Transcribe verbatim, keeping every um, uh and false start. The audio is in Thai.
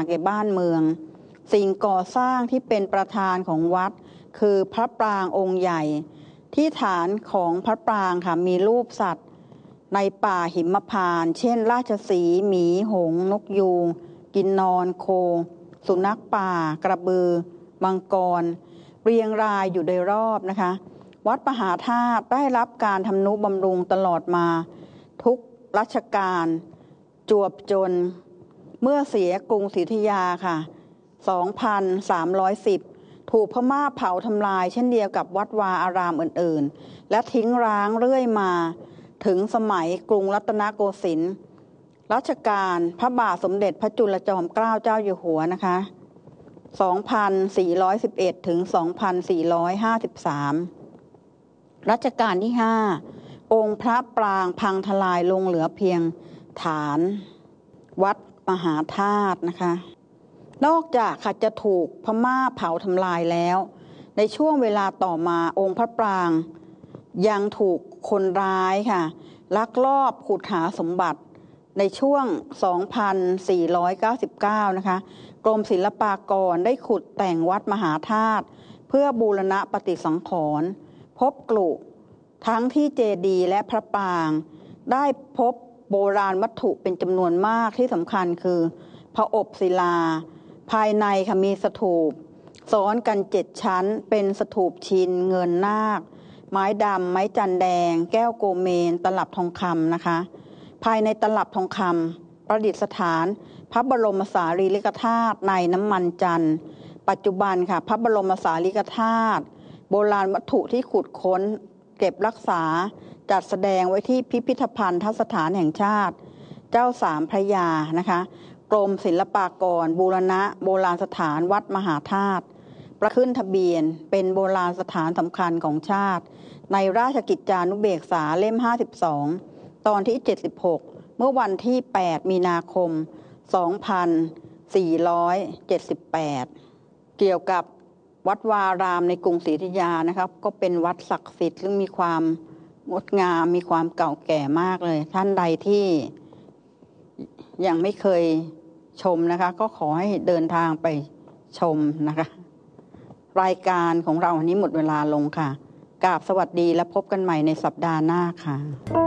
แก่บ้านเมืองสิ่งก่อสร้างที่เป็นประธานของวัดคือพระปรางองค์ใหญ่ที่ฐานของพระปรางค่ะมีรูปสัตว์ในป่าหิมพานต์เช่นราชสีห์หมีหงส์นกยูงกินนอนโคสุนัขป่ากระบือมังกรเรียงรายอยู่โดยรอบนะคะวัดมหาธาตุได้รับการทำนุบำรุงตลอดมาทุกรัชกาลจวบจนเมื่อเสียกรุงศรีอยุธยาค่ะสองพันสามร้อยสิบถูกพม่าเผาทำลายเช่นเดียวกับวัดวาอารามอื่นๆและทิ้งร้างเรื่อยมาถึงสมัยกรุงรัตนโกสินทร์รัชกาลพระบาทสมเด็จพระจุลจอมเกล้าเจ้าอยู่หัวนะคะสองพันสี่ร้อยสิบเอ็ดถึงสองพันสี่ร้อยห้าสิบสามรัชกาลที่ห้าองค์พระปรางพังทลายลงเหลือเพียงฐานวัดมหาธาตุนะคะนอกจากค่ะจะถูกพม่าเผาทำลายแล้วในช่วงเวลาต่อมาองค์พระปรางยังถูกคนร้ายค่ะลักลอบขุดหาสมบัติในช่วงสองพันสี่ร้อยเก้าสิบเก้านะคะกรมศิลปากรได้ขุดแต่งวัดมหาธาตุเพื่อบูรณะปฏิสังขรณ์พบกรุทั้งที่เจดีย์และพระปรางได้พบโบราณวัตถุเป็นจำนวนมากที่สำคัญคือพระอบศิลาภายในค่ะมีสถูปซ้อนกันเจ็ดชั้นเป็นสถูปชินเงินนาคไม้ดำไม้จันแดงแก้วโกเมนตลับทองคำนะคะภายในตลับทองคำประดิษฐานพระบรมสารีริกธาตุในน้ำมันจันทร์ปัจจุบันค่ะพระบรมสารีริกธาตุโบราณวัตถุที่ขุดค้นเก็บรักษาจัดแสดงไว้ที่พิพิธภัณฑสถานแห่งชาติเจ้าสามพระยานะคะกรมศิลปากรบูรณะโบราณสถานวัดมหาธาตุประขึ้นทะเบียนเป็นโบราณสถานสำคัญของชาติในราชกิจจานุเบกษาเล่มห้าสิบสองตอนที่เจ็ดสิบหกเมื่อวันที่แปดมีนาคมสองพันสี่ร้อยเจ็ดสิบแปดเกี่ยวกับวัดวารามในกรุงศรีอยุธยานะครับก็เป็นวัดศักดิ์สิทธิ์ซึ่งมีความงดงามมีความเก่าแก่มากเลยท่านใดที่ยังไม่เคยชมนะคะก็ขอให้เดินทางไปชมนะคะรายการของเราวันนี้หมดเวลาลงค่ะกราบสวัสดีและพบกันใหม่ในสัปดาห์หน้าค่ะ